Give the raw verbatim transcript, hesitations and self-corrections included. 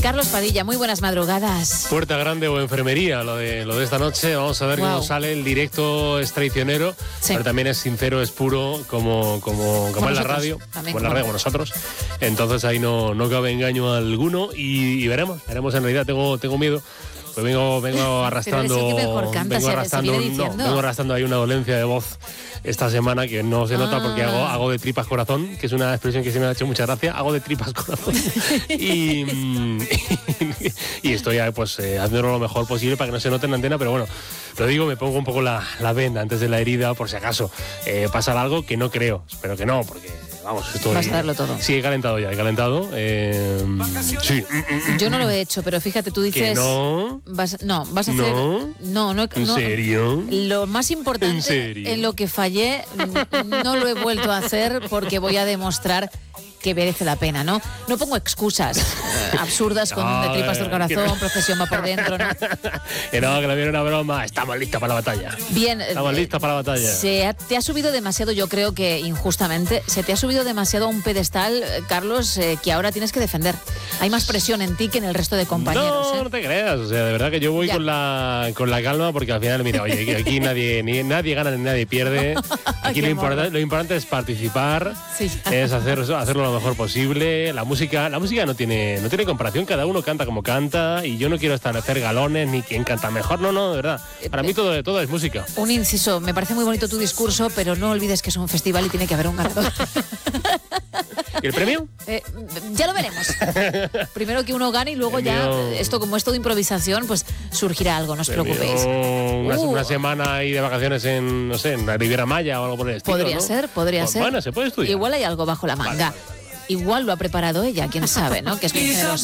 Carlos Padilla, muy buenas madrugadas. Puerta Grande o enfermería, lo de, lo de esta noche. Vamos a ver wow. cómo sale. El directo es traicionero, sí. pero también es sincero, es puro, como, como, como en la radio, como en la radio, como nosotros. Entonces ahí no, no cabe engaño alguno y, y veremos, veremos en realidad. Tengo, tengo miedo. Pues vengo, vengo arrastrando, pero es el que mejor canta, vengo se, arrastrando, se no, vengo arrastrando ahí una dolencia de voz esta semana que no se nota ah. porque hago, hago de tripas corazón, que es una expresión que se me ha hecho mucha gracia. Hago de tripas corazón y, y, y estoy pues eh, haciendo lo mejor posible para que no se note en la antena, pero bueno, lo digo, me pongo un poco la, la venda antes de la herida por si acaso eh, pasa algo que no creo, espero que no, porque vamos, estoy... Vas a darlo todo. Sí, he calentado ya, he calentado. Eh, sí. Yo no lo he hecho, pero fíjate, tú dices... ¿Que no? Vas, no, vas a hacer... ¿No? No, no. ¿En no, serio? Lo más importante, ¿En serio? en lo que fallé, no lo he vuelto a hacer porque voy a demostrar que merece la pena, ¿no? No pongo excusas eh, absurdas con no, de tripas del corazón, no. Procesión va por dentro, ¿no? Que no, que no viene una broma. Estamos listos para la batalla. Bien. Estamos eh, listos para la batalla. Se ha, te ha subido demasiado, yo creo que injustamente, se te ha subido demasiado a un pedestal, Carlos, eh, que ahora tienes que defender. Hay más presión en ti que en el resto de compañeros. No, ¿eh? no te creas. O sea, de verdad que yo voy con la, con la calma porque al final, mira, oye, aquí nadie, ni, nadie gana ni nadie pierde. Aquí lo importante, lo importante es participar, sí, es hacer, hacerlo lo mejor posible. La música, la música no tiene, no tiene comparación, cada uno canta como canta y yo no quiero establecer galones ni quién canta mejor, no, no, de verdad. Para mí todo, todo es música. Un inciso, me parece muy bonito tu discurso, pero no olvides que es un festival y tiene que haber un ganador. ¿Y el premio? Eh, ya lo veremos. Primero que uno gane y luego el ya, mío... esto como es todo improvisación, pues surgirá algo, no os preocupéis. Una, uh. una semana ahí de vacaciones en, no sé, en la Riviera Maya o algo por el estilo, Podría ¿no? ser, podría pues, ser. Bueno, se puede estudiar. Igual hay algo bajo la manga. Vale, vale, vale. Igual lo ha preparado ella, quién sabe, ¿no? Que es muy generosa.